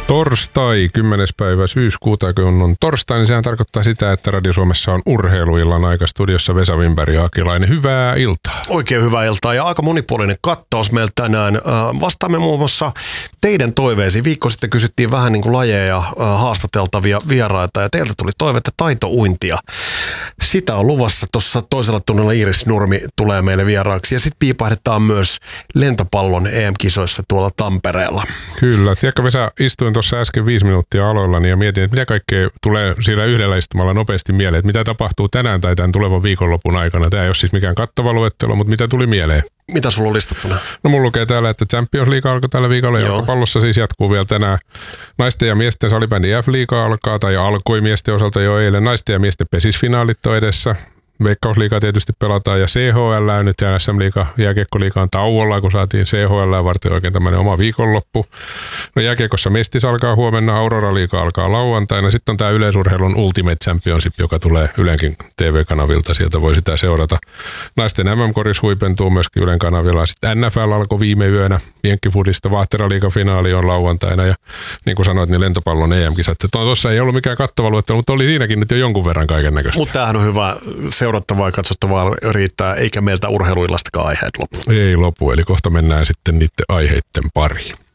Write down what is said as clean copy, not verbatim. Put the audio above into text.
Torstai, 10. päivä syyskuuta, kun on torstai, niin sehän tarkoittaa sitä, että Radio Suomessa on urheiluillan aika. Studiossa Vesa Wimberg ja Akilainen. Hyvää iltaa. Oikein hyvää iltaa ja aika monipuolinen kattaus meillä tänään. Vastaamme muun muassa teidän toiveisiin. Viikko sitten kysyttiin vähän niin kuin lajeja ja haastateltavia vieraita ja teiltä tuli toivetta taitouintia. Sitä on luvassa. Tuossa toisella tunnilla Iiris Nurmi tulee meille vieraaksi ja sitten piipahdetaan myös lentopallon EM-kisoissa tuolla Tampereella. Kyllä. Tiedätkö Vesa, istuin tuossa äsken 5 minuuttia aloillani ja mietin, että mitä kaikkea tulee siellä yhdellä istumalla nopeasti mieleen, että mitä tapahtuu tänään tai tämän tulevan viikonlopun aikana. Tämä ei ole siis mikään kattava luettelo, mutta mitä tuli mieleen? Mitä sulla on listattuna? No mulla lukee täällä, että Champions League alkoi tällä viikolla. Jalkapallossa siis jatkuu vielä tänään. Naisten ja miesten salibändi F-liiga alkaa tai alkoi miesten osalta jo eilen. Naisten ja miesten pesisfinaalit on edessä. Veikkausliigaa tietysti pelataan ja CHL nyt ja SM-liiga, jääkiekkoliiga on tauolla, kun saatiin CHL varten oikein tämmöinen oma viikonloppu. No jääkiekossa Mestis alkaa huomenna, Aurora-liiga alkaa lauantaina. Sitten on tämä yleisurheilun Ultimate Championship, joka tulee Ylenkin TV-kanavilta, sieltä voi sitä seurata. Naisten MM-koris huipentuu myöskin Ylen kanavilla. Sitten NFL alkoi viime yönä, Jenkkifudista, Vaahtera-liiga-finaali on lauantaina ja niin kuin sanoit, niin lentopallon EM-kisat. Tuossa ei ollut mikään kattava luettelo, mutta oli siinäkin nyt jo jonkun verran kaiken näköistä. Mutta tämähän on hyvä. Seurattavaa ja katsottavaa riittää, eikä meiltä urheiluillastakaan aiheet lopu. Ei lopu, eli kohta mennään sitten niiden aiheiden pariin.